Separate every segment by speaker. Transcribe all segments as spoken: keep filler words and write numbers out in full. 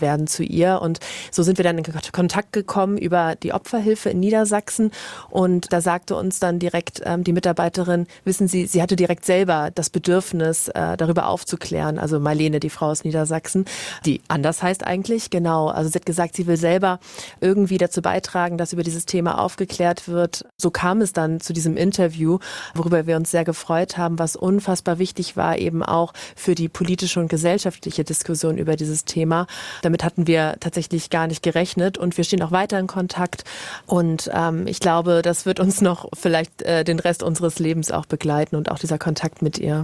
Speaker 1: werden zu ihr. Und so sind wir dann in Kontakt gekommen über die Opferhilfe in Niedersachsen. Und da sagte uns dann direkt ähm, die Mitarbeiterin, wissen Sie, sie hatte direkt selber das Bedürfnis, äh, darüber aufzuklären. Also Marlene, die Frau aus Niedersachsen, die anders heißt eigentlich, genau. Also sie hat gesagt, sie will selber irgendwie dazu beitragen, dass über dieses Thema aufgeklärt wird. So kam es dann zu diesem Interview, worüber wir uns sehr gefreut haben, was unfassbar wichtig war, eben auch für die politische und gesellschaftliche Diskussion über dieses Thema. Damit hatten wir tatsächlich gar nicht gerechnet und wir stehen auch weiter in Kontakt. Und ähm, ich glaube, das wird uns noch vielleicht äh, den Rest unseres Lebens auch begleiten und auch dieser Kontakt mit ihr.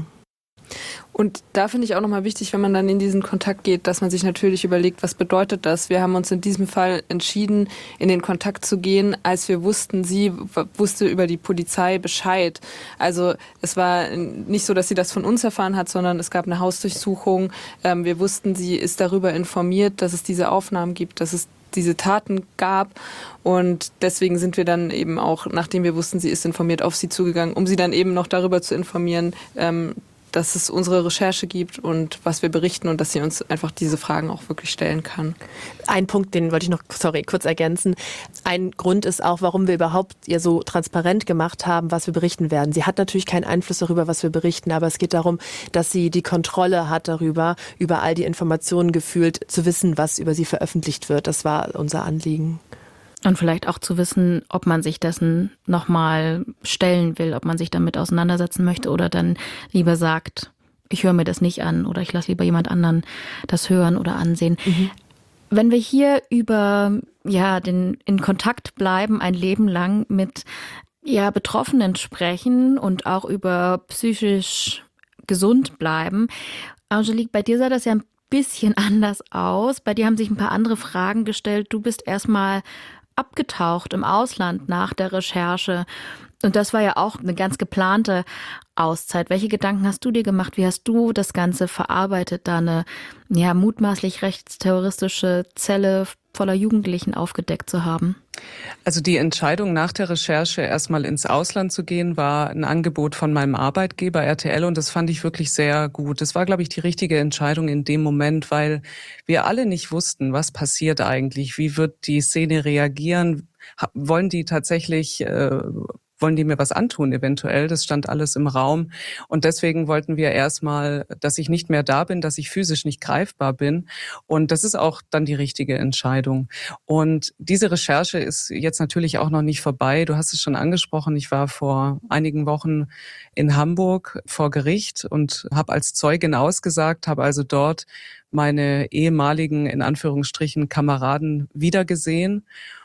Speaker 2: Und da finde ich auch nochmal wichtig, wenn man dann in diesen Kontakt geht, dass man sich natürlich überlegt, was bedeutet das? Wir haben uns in diesem Fall entschieden, in den Kontakt zu gehen, als wir wussten, sie wusste über die Polizei Bescheid. Also es war nicht so, dass sie das von uns erfahren hat, sondern es gab eine Hausdurchsuchung. Wir wussten, sie ist darüber informiert, dass es diese Aufnahmen gibt, dass es diese Taten gab und deswegen sind wir dann eben auch, nachdem wir wussten, sie ist informiert, auf sie zugegangen, um sie dann eben noch darüber zu informieren, ähm, dass es unsere Recherche gibt und was wir berichten und dass sie uns einfach diese Fragen auch wirklich stellen kann.
Speaker 1: Ein Punkt, den wollte ich noch, sorry, kurz ergänzen. Ein Grund ist auch, warum wir überhaupt ihr so transparent gemacht haben, was wir berichten werden. Sie hat natürlich keinen Einfluss darüber, was wir berichten, aber es geht darum, dass sie die Kontrolle hat darüber, über all die Informationen gefühlt zu wissen, was über sie veröffentlicht wird. Das war unser Anliegen.
Speaker 3: Und vielleicht auch zu wissen, ob man sich dessen nochmal stellen will, ob man sich damit auseinandersetzen möchte oder dann lieber sagt, ich höre mir das nicht an oder ich lasse lieber jemand anderen das hören oder ansehen. Mhm. Wenn wir hier über ja den in Kontakt bleiben, ein Leben lang mit ja Betroffenen sprechen und auch über psychisch gesund bleiben, Angelique, bei dir sah das ja ein bisschen anders aus. Bei dir haben sich ein paar andere Fragen gestellt. Du bist erstmal abgetaucht im Ausland nach der Recherche. Und das war ja auch eine ganz geplante Auszeit. Welche Gedanken hast du dir gemacht? Wie hast du das Ganze verarbeitet, da eine ja, mutmaßlich rechtsterroristische Zelle voller Jugendlichen aufgedeckt zu haben?
Speaker 4: Also die Entscheidung nach der Recherche erstmal ins Ausland zu gehen, war ein Angebot von meinem Arbeitgeber R T L und das fand ich wirklich sehr gut. Das war, glaube ich, die richtige Entscheidung in dem Moment, weil wir alle nicht wussten, was passiert eigentlich, wie wird die Szene reagieren, wollen die tatsächlich äh, wollen die mir was antun eventuell? Das stand alles im Raum. Und deswegen wollten wir erstmal, dass ich nicht mehr da bin, dass ich physisch nicht greifbar bin. Und das ist auch dann die richtige Entscheidung. Und diese Recherche ist jetzt natürlich auch noch nicht vorbei. Du hast es schon angesprochen. Ich war vor einigen Wochen in Hamburg vor Gericht und habe als Zeugin ausgesagt, habe also dort meine ehemaligen, in Anführungsstrichen, Kameraden wiedergesehen.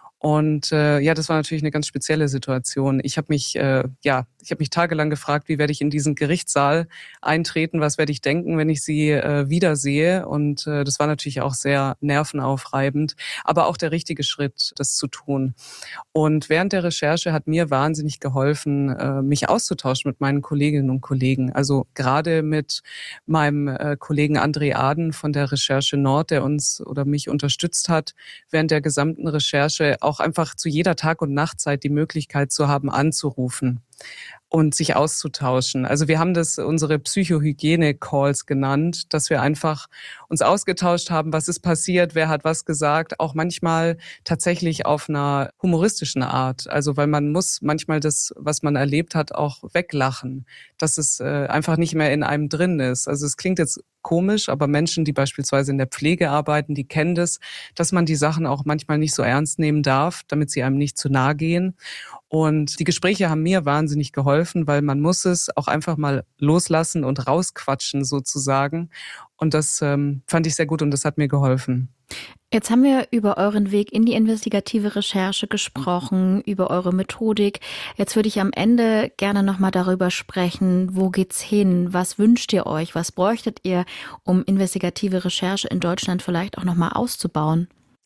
Speaker 4: Und äh, ja, das war natürlich eine ganz spezielle Situation. Ich habe mich, äh, ja, ich habe mich tagelang gefragt, wie werde ich in diesen Gerichtssaal eintreten, was werde ich denken, wenn ich sie äh, wiedersehe. Und äh, das war natürlich auch sehr nervenaufreibend, aber auch der richtige Schritt, das zu tun. Und während der Recherche hat mir wahnsinnig geholfen, äh, mich auszutauschen mit meinen Kolleginnen und Kollegen. Also gerade mit meinem äh, Kollegen André Aden von der Recherche Nord, der uns oder mich unterstützt hat, während der gesamten Recherche auch einfach zu jeder Tag- und Nachtzeit die Möglichkeit zu haben, anzurufen und sich auszutauschen. Also wir haben das unsere Psychohygiene-Calls genannt, dass wir einfach uns ausgetauscht haben, was ist passiert, wer hat was gesagt, auch manchmal tatsächlich auf einer humoristischen Art. Also weil man muss manchmal das, was man erlebt hat, auch weglachen, dass es äh, einfach nicht mehr in einem drin ist. Also es klingt jetzt komisch, aber Menschen, die beispielsweise in der Pflege arbeiten, die kennen das, dass man die Sachen auch manchmal nicht so ernst nehmen darf, damit sie einem nicht zu nahe gehen. Und die Gespräche haben mir wahnsinnig geholfen, weil man muss es auch einfach mal loslassen und rausquatschen sozusagen. Und das ähm, fand ich sehr gut und das hat mir geholfen.
Speaker 3: Jetzt haben wir über euren Weg in die investigative Recherche gesprochen, über eure Methodik. Jetzt würde ich am Ende gerne nochmal darüber sprechen, wo geht's hin? Was wünscht ihr euch? Was bräuchtet ihr, um investigative Recherche in Deutschland vielleicht auch nochmal auszubauen?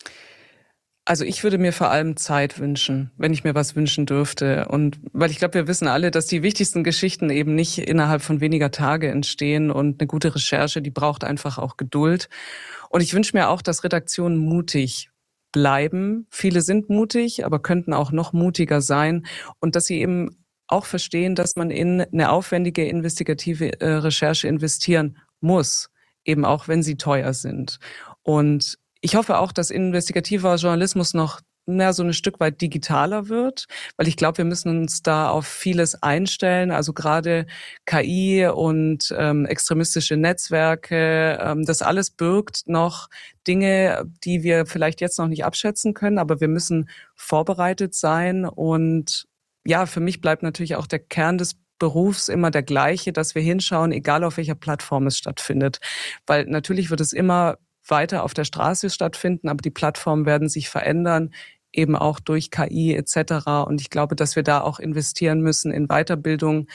Speaker 4: Also ich würde mir vor allem Zeit wünschen, wenn ich mir was wünschen dürfte. Und weil ich glaube, wir wissen alle, dass die wichtigsten Geschichten eben nicht innerhalb von weniger Tage entstehen und eine gute Recherche, die braucht einfach auch Geduld. Und ich wünsche mir auch, dass Redaktionen mutig bleiben. Viele sind mutig, aber könnten auch noch mutiger sein und dass sie eben auch verstehen, dass man in eine aufwendige investigative äh, Recherche investieren muss, eben auch wenn sie teuer sind. Und ich hoffe auch, dass investigativer Journalismus noch mehr so ein Stück weit digitaler wird, weil ich glaube, wir müssen uns da auf vieles einstellen. Also gerade K I und ähm, extremistische Netzwerke, ähm, das alles birgt noch Dinge, die wir vielleicht jetzt noch nicht abschätzen können, aber wir müssen vorbereitet sein. Und ja, für mich bleibt natürlich auch der Kern des Berufs immer der gleiche, dass wir hinschauen, egal auf welcher Plattform es stattfindet. Weil natürlich wird es immer weiter auf der Straße stattfinden, aber die Plattformen werden sich verändern, eben auch durch K I et cetera. Und ich glaube, dass wir da auch investieren müssen in Weiterbildung,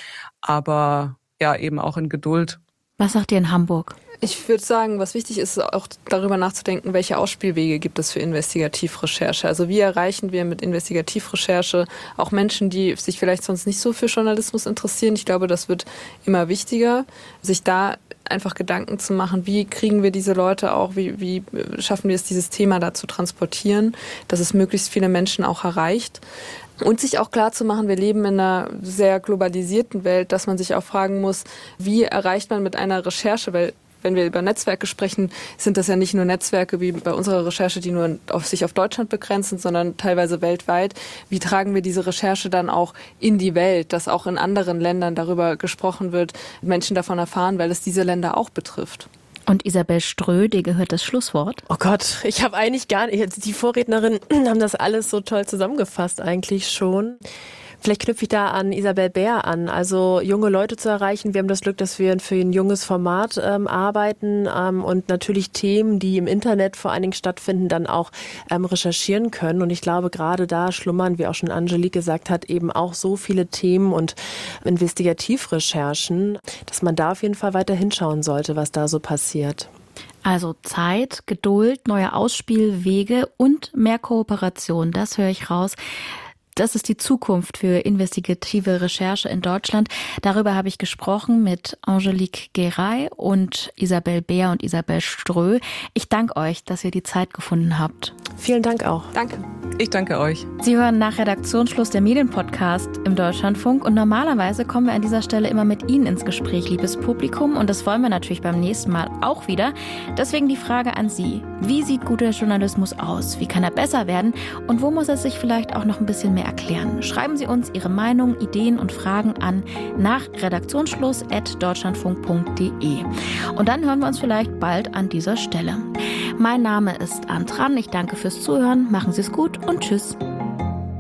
Speaker 4: aber ja eben auch in Geduld.
Speaker 3: Was sagt ihr in Hamburg?
Speaker 2: Ich würde sagen, was wichtig ist, auch darüber nachzudenken, welche Ausspielwege gibt es für Investigativrecherche. Also wie erreichen wir mit Investigativrecherche auch Menschen, die sich vielleicht sonst nicht so für Journalismus interessieren. Ich glaube, das wird immer wichtiger, sich da einfach Gedanken zu machen, wie kriegen wir diese Leute auch, wie, wie schaffen wir es, dieses Thema da zu transportieren, dass es möglichst viele Menschen auch erreicht. Und sich auch klar zu machen, wir leben in einer sehr globalisierten Welt, dass man sich auch fragen muss, wie erreicht man mit einer Recherche, weil wenn wir über Netzwerke sprechen, sind das ja nicht nur Netzwerke wie bei unserer Recherche, die nur auf sich auf Deutschland begrenzen, sondern teilweise weltweit. Wie tragen wir diese Recherche dann auch in die Welt, dass auch in anderen Ländern darüber gesprochen wird, Menschen davon erfahren, weil es diese Länder auch betrifft?
Speaker 3: Und Isabel Ströh, dir gehört das Schlusswort.
Speaker 1: Oh Gott, ich habe eigentlich gar nicht, die Vorrednerinnen haben das alles so toll zusammengefasst eigentlich schon. Vielleicht knüpfe ich da an Isabel Bär an, also junge Leute zu erreichen. Wir haben das Glück, dass wir für ein junges Format ähm, arbeiten ähm, und natürlich Themen, die im Internet vor allen Dingen stattfinden, dann auch ähm, recherchieren können. Und ich glaube, gerade da schlummern, wie auch schon Angelique gesagt hat, eben auch so viele Themen und Investigativrecherchen, dass man da auf jeden Fall weiter hinschauen sollte, was da so passiert.
Speaker 3: Also Zeit, Geduld, neue Ausspielwege und mehr Kooperation, das höre ich raus. Das ist die Zukunft für investigative Recherche in Deutschland. Darüber habe ich gesprochen mit Angelique Garay und Isabel Bär und Isabel Ströh. Ich danke euch, dass ihr die Zeit gefunden habt.
Speaker 1: Vielen Dank auch.
Speaker 2: Danke.
Speaker 4: Ich danke euch.
Speaker 3: Sie hören nach Redaktionsschluss der Medienpodcast im Deutschlandfunk und normalerweise kommen wir an dieser Stelle immer mit Ihnen ins Gespräch, liebes Publikum, und das wollen wir natürlich beim nächsten Mal auch wieder. Deswegen die Frage an Sie: Wie sieht guter Journalismus aus? Wie kann er besser werden? Und wo muss er sich vielleicht auch noch ein bisschen mehr erklären? Schreiben Sie uns Ihre Meinung, Ideen und Fragen an nach redaktionsschluss at deutschlandfunk punkt de. Und dann hören wir uns vielleicht bald an dieser Stelle. Mein Name ist Antran. Ich danke fürs Zuhören. Machen Sie es gut und tschüss.